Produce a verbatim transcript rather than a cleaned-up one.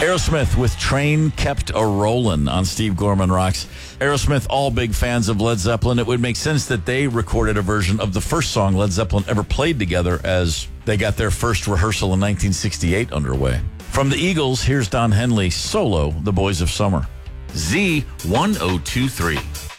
Aerosmith with Train Kept A-Rollin' on Steve Gorman Rocks. Aerosmith, all big fans of Led Zeppelin. It would make sense that they recorded a version of the first song Led Zeppelin ever played together as they got their first rehearsal in nineteen sixty-eight underway. From the Eagles, here's Don Henley solo, The Boys of Summer. Z one oh two three.